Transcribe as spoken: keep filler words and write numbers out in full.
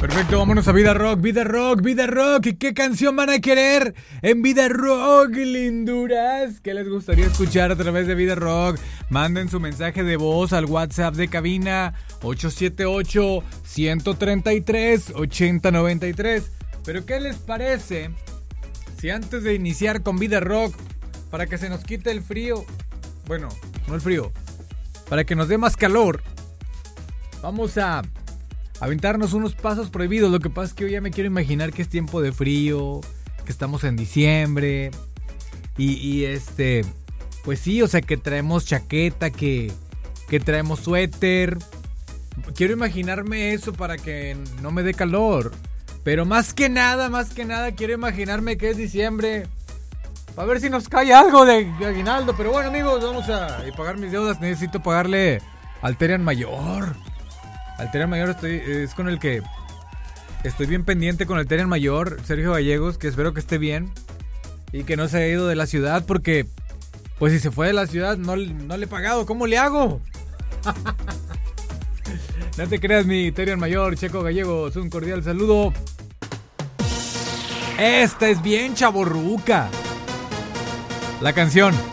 Perfecto, vámonos a Vida Rock, Vida Rock, Vida Rock. ¿Y qué canción van a querer en Vida Rock, linduras? ¿Qué les gustaría escuchar a través de Vida Rock? Manden su mensaje de voz al WhatsApp de cabina ocho siete ocho, uno tres tres, ocho cero nueve tres. Pero ¿qué les parece si antes de iniciar con Vida Rock, para que se nos quite el frío, bueno, no el frío, para que nos dé más calor, vamos a aventarnos unos pasos prohibidos? Lo que pasa es que yo ya me quiero imaginar que es tiempo de frío, que estamos en diciembre y, y este, pues sí, o sea, que traemos chaqueta, que, que traemos suéter. Quiero imaginarme eso para que no me dé calor. Pero más que nada, más que nada quiero imaginarme que es diciembre, a ver si nos cae algo de aguinaldo. Pero bueno, amigos, vamos a pagar mis deudas. Necesito pagarle al Terian Mayor. Al Terian Mayor estoy, es con el que estoy bien pendiente, con el Terian Mayor, Sergio Gallegos, que espero que esté bien y que no se haya ido de la ciudad, porque pues si se fue de la ciudad no, no le he pagado. ¿Cómo le hago? No te creas, mi Terian Mayor, Checo Gallegos, un cordial saludo. Esta es bien chavorruca. La canción